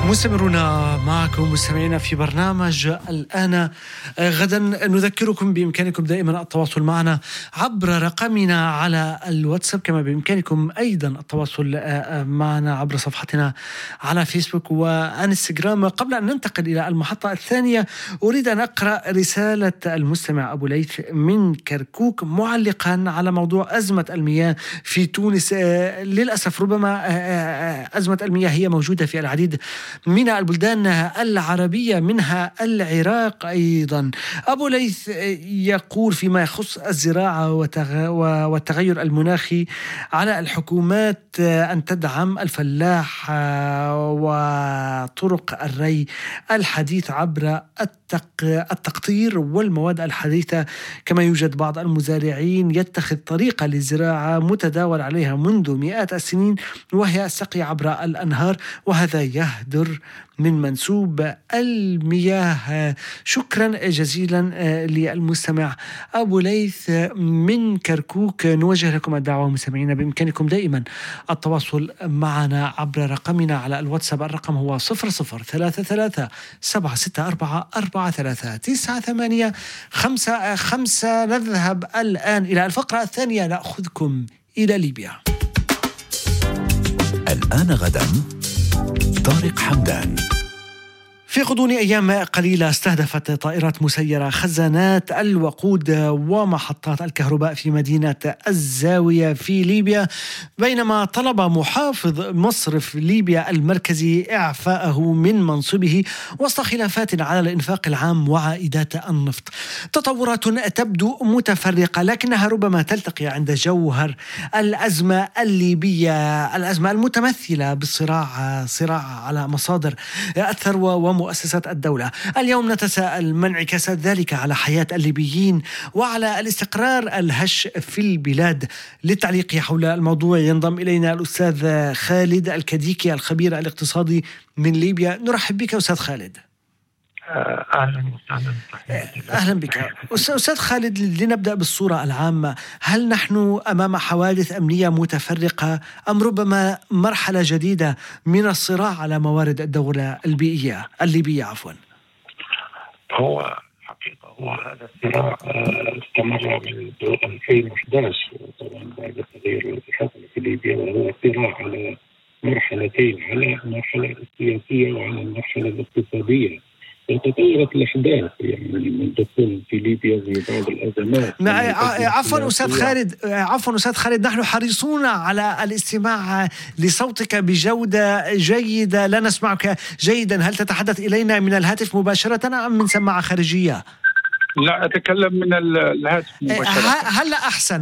مستمرون معكم مستمعين في برنامج الآن غدا. نذكركم بإمكانكم دائما التواصل معنا عبر رقمنا على الواتساب، كما بإمكانكم أيضا التواصل معنا عبر صفحتنا على فيسبوك وإنستغرام. قبل أن ننتقل إلى المحطة الثانية، أريد أن أقرأ رسالة المستمع أبو ليث من كركوك معلقا على موضوع أزمة المياه في تونس. للأسف ربما أزمة المياه هي موجودة في العديد من البلدان العربية، منها العراق أيضا. أبو ليث يقول فيما يخص الزراعة والتغير المناخي على الحكومات أن تدعم الفلاح وطرق الري الحديث عبر التقطير والمواد الحديثة، كما يوجد بعض المزارعين يتخذ طريقة للزراعة متداول عليها منذ مئات السنين وهي السقي عبر الأنهار، وهذا يهدر من منسوب المياه. شكرا جزيلا للمستمع أبو ليث من كركوك. نوجه لكم الدعوة مستمعين، بإمكانكم دائما التواصل معنا عبر رقمنا على الواتساب. الرقم هو 0033 764 43 9855. نذهب الآن إلى الفقرة الثانية، نأخذكم إلى ليبيا. الآن غدا طارق حمدان. في غضون أيام قليلة استهدفت طائرات مسيرة خزانات الوقود ومحطات الكهرباء في مدينة الزاوية في ليبيا، بينما طلب محافظ مصرف ليبيا المركزي إعفاءه من منصبه وسط خلافات على الإنفاق العام وعائدات النفط. تطورات تبدو متفرقة لكنها ربما تلتقي عند جوهر الأزمة الليبية، الأزمة المتمثلة بالصراع على مصادر الثروة ومؤسسات الدولة. اليوم نتساءل ما انعكاسات ذلك على حياة الليبيين وعلى الاستقرار الهش في البلاد. للتعليق حول الموضوع ينضم إلينا الأستاذ خالد الكديكي الخبير الاقتصادي من ليبيا. نرحب بك أستاذ خالد. أهلا بك أستاذ خالد. لنبدأ بالصورة العامة، هل نحن أمام حوادث أمنية متفرقة أم ربما مرحلة جديدة من الصراع على موارد الدولة الليبية عفوا؟ هو حقيقة هذا الصراع استمر من 2011 طبعا بعد التغير الذي حصل في ليبيا، وهو صراع على مرحلتين، على المرحلة السياسية وعلى المرحلة الاقتصادية. تطورت الأحداث يعني من دخول في ليبيا في بعض الأزمات. عفوا أستاذ خالد، نحن حريصون على الاستماع لصوتك بجودة جيدة، لا نسمعك جيدا. هل تتحدث إلينا من الهاتف مباشرة أم من سماعة خارجية؟ لا، أتكلم من الهاتف مباشرة. هل أحسن؟